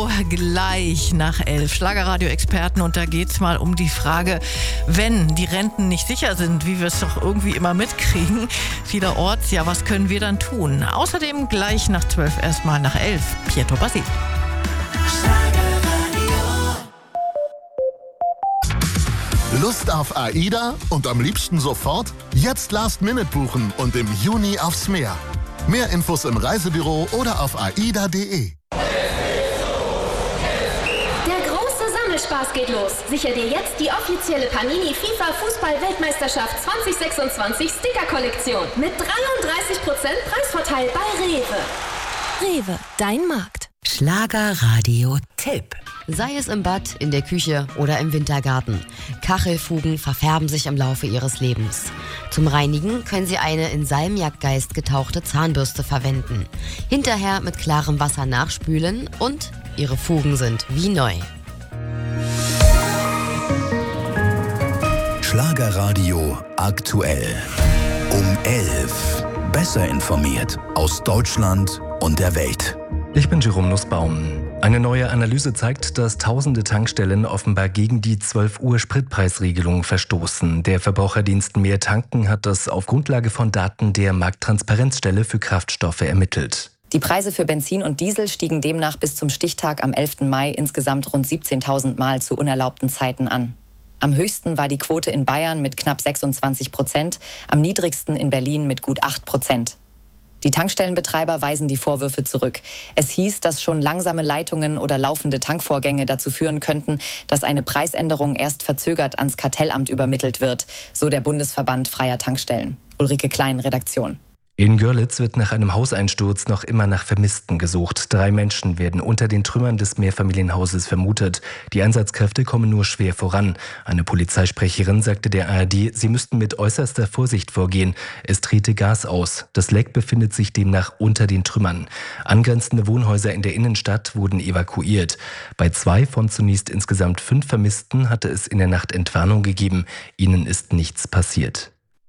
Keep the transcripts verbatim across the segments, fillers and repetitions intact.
Radio gleich nach elf. Schlagerradio-Experten, und da geht's mal um die Frage, wenn die Renten nicht sicher sind, wie wir es doch irgendwie immer mitkriegen, vielerorts, ja, was können wir dann tun? Außerdem gleich nach zwölf, erstmal nach elf, Pietro Basil. Lust auf AIDA und am liebsten sofort? Jetzt Last Minute buchen und im Juni aufs Meer. Mehr Infos im Reisebüro oder auf aida punkt de. Der große Sammelspaß geht los. Sicher dir jetzt die offizielle Panini FIFA Fußball-Weltmeisterschaft zwanzig sechsundzwanzig Sticker-Kollektion mit dreiunddreißig Prozent Preisvorteil bei Rewe. Rewe, dein Markt. Schlagerradio-Tipp. Sei es im Bad, in der Küche oder im Wintergarten. Kachelfugen verfärben sich im Laufe ihres Lebens. Zum Reinigen können Sie eine in Salmiakgeist getauchte Zahnbürste verwenden. Hinterher mit klarem Wasser nachspülen und Ihre Fugen sind wie neu. Schlagerradio aktuell. Um elf. Besser informiert aus Deutschland und der Welt. Ich bin Jerome Nussbaum. Eine neue Analyse zeigt, dass tausende Tankstellen offenbar gegen die zwölf Uhr Spritpreisregelung verstoßen. Der Verbraucherdienst Mehr Tanken hat das auf Grundlage von Daten der Markttransparenzstelle für Kraftstoffe ermittelt. Die Preise für Benzin und Diesel stiegen demnach bis zum Stichtag am elften Mai insgesamt rund siebzehntausend Mal zu unerlaubten Zeiten an. Am höchsten war die Quote in Bayern mit knapp sechsundzwanzig Prozent, am niedrigsten in Berlin mit gut acht Prozent. Die Tankstellenbetreiber weisen die Vorwürfe zurück. Es hieß, dass schon langsame Leitungen oder laufende Tankvorgänge dazu führen könnten, dass eine Preisänderung erst verzögert ans Kartellamt übermittelt wird, so der Bundesverband Freier Tankstellen. Ulrike Klein, Redaktion. In Görlitz wird nach einem Hauseinsturz noch immer nach Vermissten gesucht. Drei Menschen werden unter den Trümmern des Mehrfamilienhauses vermutet. Die Einsatzkräfte kommen nur schwer voran. Eine Polizeisprecherin sagte der A R D, sie müssten mit äußerster Vorsicht vorgehen. Es trete Gas aus. Das Leck befindet sich demnach unter den Trümmern. Angrenzende Wohnhäuser in der Innenstadt wurden evakuiert. Bei zwei von zunächst insgesamt fünf Vermissten hatte es in der Nacht Entwarnung gegeben. Ihnen ist nichts passiert.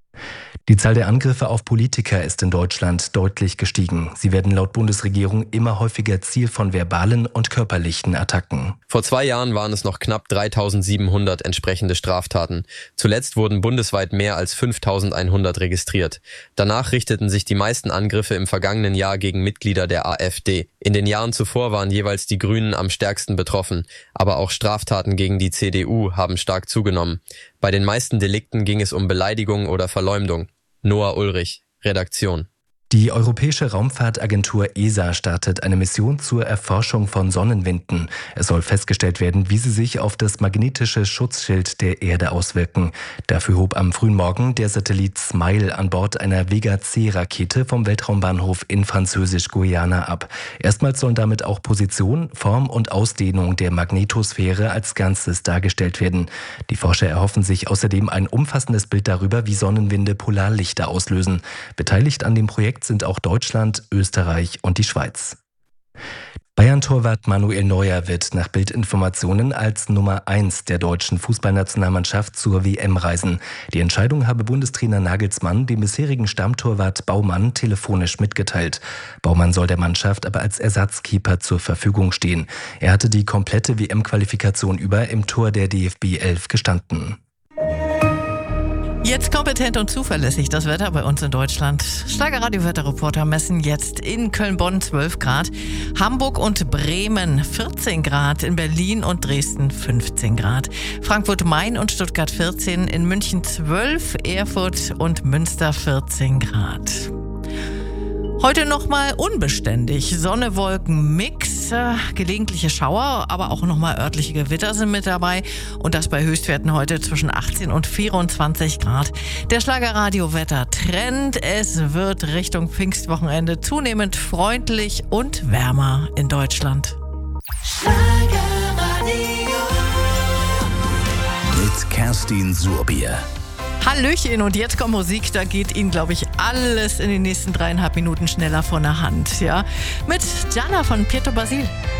Die Zahl der Angriffe auf Politiker ist in Deutschland deutlich gestiegen. Sie werden laut Bundesregierung immer häufiger Ziel von verbalen und körperlichen Attacken. Vor zwei Jahren waren es noch knapp dreitausendsiebenhundert entsprechende Straftaten. Zuletzt wurden bundesweit mehr als fünftausendeinhundert registriert. Danach richteten sich die meisten Angriffe im vergangenen Jahr gegen Mitglieder der AfD. In den Jahren zuvor waren jeweils die Grünen am stärksten betroffen. Aber auch Straftaten gegen die C D U haben stark zugenommen. Bei den meisten Delikten ging es um Beleidigung oder Verleumdung. Noah Ulrich, Redaktion. Die Europäische Raumfahrtagentur E S A startet eine Mission zur Erforschung von Sonnenwinden. Es soll festgestellt werden, wie sie sich auf das magnetische Schutzschild der Erde auswirken. Dafür hob am frühen Morgen der Satellit SMILE an Bord einer Vega-C-Rakete vom Weltraumbahnhof in Französisch-Guyana ab. Erstmals sollen damit auch Position, Form und Ausdehnung der Magnetosphäre als Ganzes dargestellt werden. Die Forscher erhoffen sich außerdem ein umfassendes Bild darüber, wie Sonnenwinde Polarlichter auslösen. Beteiligt an dem Projekt sind auch Deutschland, Österreich und die Schweiz. Bayern-Torwart Manuel Neuer wird nach Bildinformationen als Nummer eins der deutschen Fußballnationalmannschaft zur W M reisen. Die Entscheidung habe Bundestrainer Nagelsmann dem bisherigen Stammtorwart Baumann telefonisch mitgeteilt. Baumann soll der Mannschaft aber als Ersatzkeeper zur Verfügung stehen. Er hatte die komplette W M-Qualifikation über im Tor der D F B elf gestanden. Jetzt kompetent und zuverlässig das Wetter bei uns in Deutschland. Schlagerradio-Wetterreporter messen jetzt in Köln-Bonn zwölf Grad, Hamburg und Bremen vierzehn Grad, in Berlin und Dresden fünfzehn Grad, Frankfurt-Main und Stuttgart vierzehn, in München zwölf, Erfurt und Münster vierzehn Grad. Heute nochmal unbeständig. Sonne, Wolken, Mix, äh, gelegentliche Schauer, aber auch nochmal örtliche Gewitter sind mit dabei. Und das bei Höchstwerten heute zwischen achtzehn und vierundzwanzig Grad. Der Schlagerradio-Wetter-Trend. Es wird Richtung Pfingstwochenende zunehmend freundlich und wärmer in Deutschland. Schlagerradio mit Kerstin Surbier. Hallöchen, und jetzt kommt Musik, da geht Ihnen, glaube ich, alles in den nächsten dreieinhalb Minuten schneller von der Hand. Ja? Mit Gianna von Pietro Basil.